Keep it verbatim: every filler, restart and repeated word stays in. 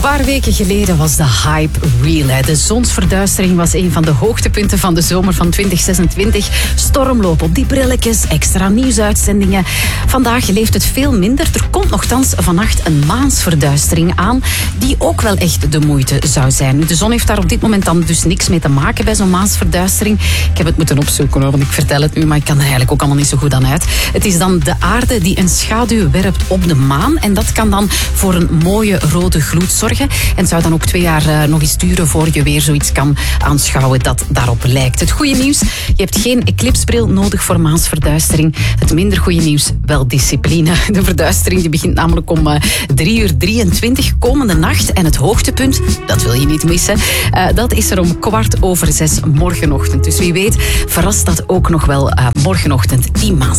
paar weken geleden was de hype real. Hè. De zonsverduistering was een van de hoogtepunten van de zomer van twintig zesentwintig. Stormloop op die brilletjes, extra nieuwsuitzendingen. Vandaag leeft het veel minder. Er komt nochtans vannacht een maansverduistering aan, die ook wel echt de moeite zou zijn. De zon heeft daar op dit moment dan dus niks mee te maken bij zo'n maansverduistering. Ik heb het moeten opzoeken, hoor, want ik vertel het nu, maar ik kan er eigenlijk ook allemaal niet zo goed aan uit. Het is dan de aarde die een schaduw werpt op de maan en dat kan dan voor een mooie rode gloed zorgen. En zou dan ook twee jaar uh, nog eens duren voor je weer zoiets kan aanschouwen dat daarop lijkt. Het goede nieuws, je hebt geen eclipsbril nodig voor maansverduistering. Het minder goede nieuws, wel discipline. De verduistering die begint namelijk om uh, drie uur drieëntwintig komende nacht. En het hoogtepunt, dat wil je niet missen, uh, dat is er om kwart over zes morgenochtend. Dus wie weet verrast dat ook nog wel uh, morgenochtend die maans.